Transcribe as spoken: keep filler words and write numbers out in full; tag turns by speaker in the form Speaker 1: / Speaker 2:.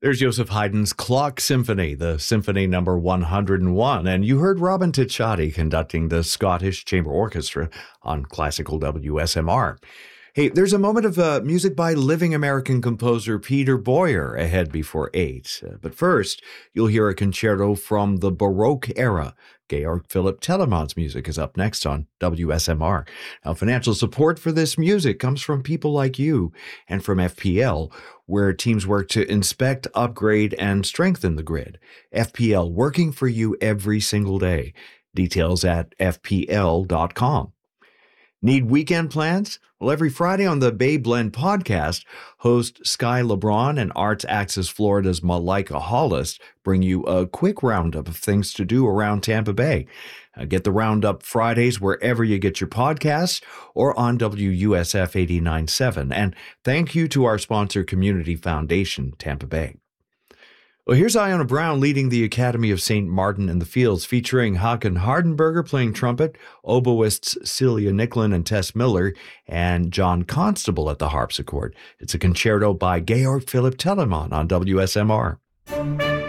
Speaker 1: There's Joseph Haydn's Clock Symphony, the symphony number one hundred one, and you heard Robin Ticciati conducting the Scottish Chamber Orchestra on classical W S M R. Hey, there's a moment of uh, music by living American composer Peter Boyer ahead before eight. Uh, but first, you'll hear a concerto from the Baroque era. Georg Philipp Telemann's music is up next on W S M R. Now, financial support for this music comes from people like you and from F P L, where teams work to inspect, upgrade, and strengthen the grid. F P L, working for you every single day. Details at f p l dot com. Need weekend plans? Well, every Friday on the Bay Blend podcast, host Sky LeBron and Arts Access Florida's Malika Hollis bring you a quick roundup of things to do around Tampa Bay. Uh, get the roundup Fridays wherever you get your podcasts or on W U S F eighty-nine point seven. And thank you to our sponsor, Community Foundation, Tampa Bay. Well, here's Iona Brown leading the Academy of Saint Martin in the Fields, featuring Hakan Hardenberger playing trumpet, oboists Celia Nicklin and Tess Miller, and John Constable at the harpsichord. It's a concerto by Georg Philipp Telemann on W S M R.